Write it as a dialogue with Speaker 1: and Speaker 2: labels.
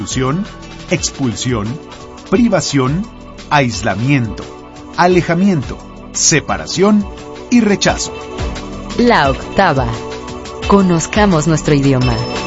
Speaker 1: expulsión, privación, aislamiento, alejamiento, separación y rechazo.
Speaker 2: La octava. Conozcamos nuestro idioma.